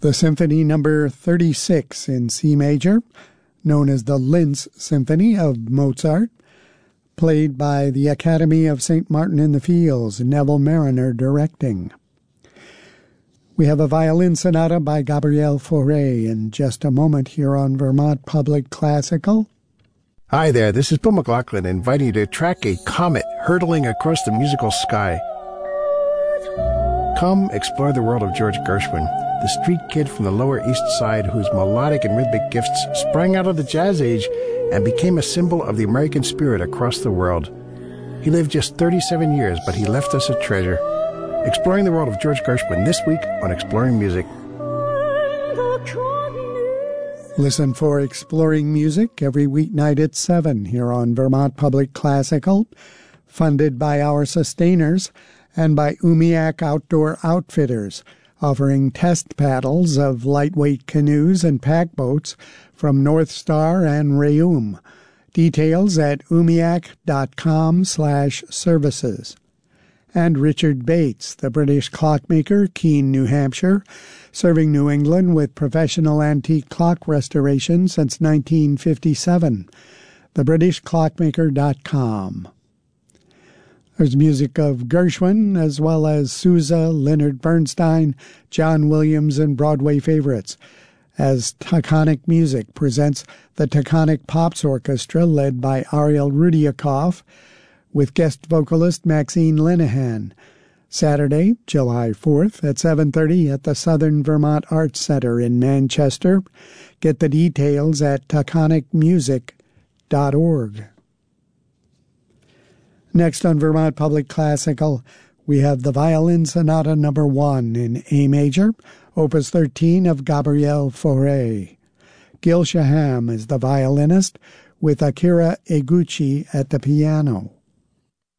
The Symphony Number 36 in C major, known as the Linz Symphony of Mozart, played by the Academy of St. Martin-in-the-Fields, Neville Marriner directing. We have a violin sonata by Gabriel Fauré in just a moment here on Vermont Public Classical. Hi there, this is Bill McLaughlin inviting you to track a comet hurtling across the musical sky. Come explore the world of George Gershwin, the street kid from the Lower East Side whose melodic and rhythmic gifts sprang out of the jazz age and became a symbol of the American spirit across the world. He lived just 37 years, but he left us a treasure. Exploring the world of George Gershwin this week on Exploring Music. Listen for Exploring Music every weeknight at 7 here on Vermont Public Classical, funded by our sustainers and by Umiak Outdoor Outfitters, offering test paddles of lightweight canoes and pack boats from North Star and Rayum. Details at umiak.com/services. And Richard Bates, the British clockmaker, Keene, New Hampshire, serving New England with professional antique clock restoration since 1957. thebritishclockmaker.com. There's music of Gershwin, as well as Sousa, Leonard Bernstein, John Williams, and Broadway favorites, as Taconic Music presents the Taconic Pops Orchestra, led by Ariel Rudiakoff, with guest vocalist Maxine Linehan. Saturday, July 4th at 7:30 at the Southern Vermont Arts Center in Manchester. Get the details at taconicmusic.org. Next on Vermont Public Classical, we have the Violin Sonata No. 1 in A major, Opus 13 of Gabriel Fauré. Gil Shaham is the violinist, with Akira Eguchi at the piano.